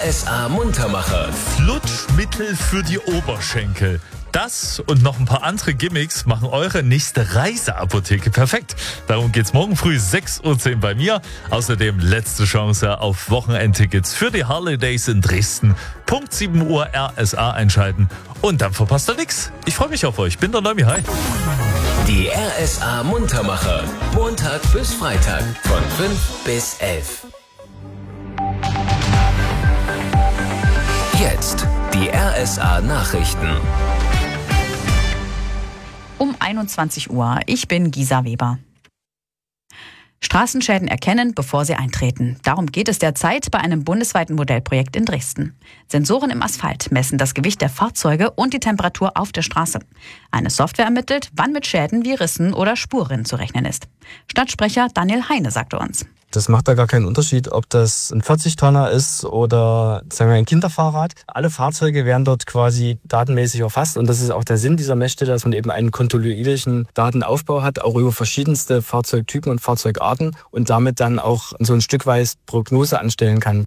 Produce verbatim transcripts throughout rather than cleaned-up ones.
S A Muntermacher. Flutschmittel für die Oberschenkel. Das und noch ein paar andere Gimmicks machen eure nächste Reiseapotheke perfekt. Darum geht's morgen früh sechs Uhr zehn bei mir. Außerdem letzte Chance auf Wochenendtickets für die Harley Days in Dresden. Punkt sieben Uhr R S A einschalten und dann verpasst ihr nix. Ich freue mich auf euch. Bin der Neumi. Hi. Die R S A Muntermacher. Montag bis Freitag von fünf bis elf. Jetzt die R S A Nachrichten. Um einundzwanzig Uhr. Ich bin Gisa Weber. Straßenschäden erkennen, bevor sie eintreten. Darum geht es derzeit bei einem bundesweiten Modellprojekt in Dresden. Sensoren im Asphalt messen das Gewicht der Fahrzeuge und die Temperatur auf der Straße. Eine Software ermittelt, wann mit Schäden wie Rissen oder Spurrinnen zu rechnen ist. Stadtsprecher Daniel Heine sagte uns: Das macht da gar keinen Unterschied, ob das ein vierzig Tonner ist oder sagen wir ein Kinderfahrrad. Alle Fahrzeuge werden dort quasi datenmäßig erfasst und das ist auch der Sinn dieser Messstelle, dass man eben einen kontinuierlichen Datenaufbau hat, auch über verschiedenste Fahrzeugtypen und Fahrzeugarten und damit dann auch so ein Stück weit Prognose anstellen kann.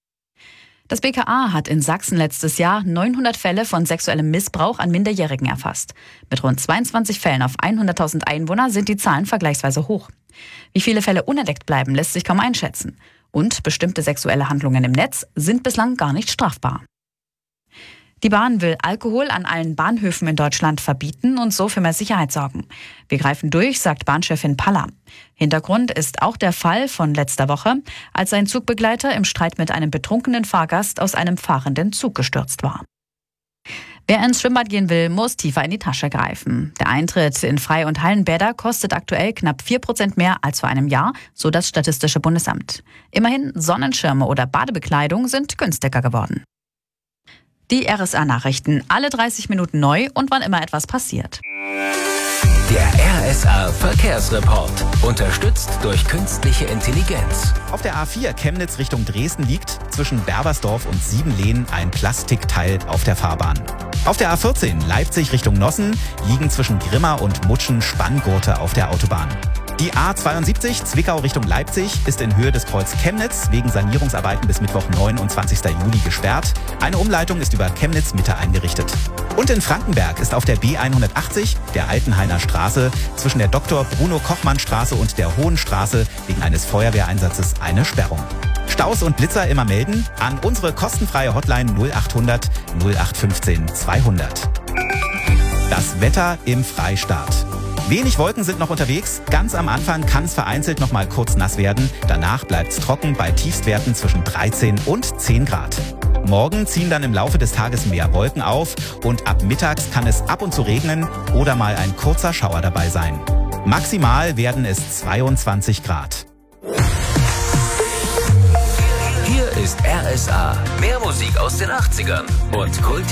Das B K A hat in Sachsen letztes Jahr neunhundert Fälle von sexuellem Missbrauch an Minderjährigen erfasst. Mit rund zweiundzwanzig Fällen auf hunderttausend Einwohner sind die Zahlen vergleichsweise hoch. Wie viele Fälle unentdeckt bleiben, lässt sich kaum einschätzen. Und bestimmte sexuelle Handlungen im Netz sind bislang gar nicht strafbar. Die Bahn will Alkohol an allen Bahnhöfen in Deutschland verbieten und so für mehr Sicherheit sorgen. Wir greifen durch, sagt Bahnchefin Palla. Hintergrund ist auch der Fall von letzter Woche, als ein Zugbegleiter im Streit mit einem betrunkenen Fahrgast aus einem fahrenden Zug gestürzt war. Wer ins Schwimmbad gehen will, muss tiefer in die Tasche greifen. Der Eintritt in Freie- und Hallenbäder kostet aktuell knapp vier Prozent mehr als vor einem Jahr, so das Statistische Bundesamt. Immerhin Sonnenschirme oder Badebekleidung sind günstiger geworden. Die R S A-Nachrichten, alle dreißig Minuten neu und wann immer etwas passiert. Der R S A Verkehrsreport. Unterstützt durch künstliche Intelligenz. Auf der A vier Chemnitz Richtung Dresden liegt zwischen Berbersdorf und Siebenlehn ein Plastikteil auf der Fahrbahn. Auf der A vierzehn Leipzig Richtung Nossen liegen zwischen Grimma und Mutschen Spanngurte auf der Autobahn. Die A zweiundsiebzig Zwickau Richtung Leipzig ist in Höhe des Kreuz Chemnitz wegen Sanierungsarbeiten bis Mittwoch neunundzwanzigsten Juli gesperrt. Eine Umleitung ist über Chemnitz Mitte eingerichtet. Und in Frankenberg ist auf der B hundertachtzig, der Altenhainer Straße, zwischen der Doktor Bruno Kochmann Straße und der Hohen Straße wegen eines Feuerwehreinsatzes eine Sperrung. Staus und Blitzer immer melden an unsere kostenfreie Hotline null achthundert null acht fünfzehn zweihundert. Das Wetter im Freistaat. Wenig Wolken sind noch unterwegs. Ganz am Anfang kann es vereinzelt noch mal kurz nass werden. Danach bleibt es trocken bei Tiefstwerten zwischen dreizehn und zehn Grad. Morgen ziehen dann im Laufe des Tages mehr Wolken auf und ab mittags kann es ab und zu regnen oder mal ein kurzer Schauer dabei sein. Maximal werden es zweiundzwanzig Grad. Hier ist R S A. Mehr Musik aus den achtzigern und Kult.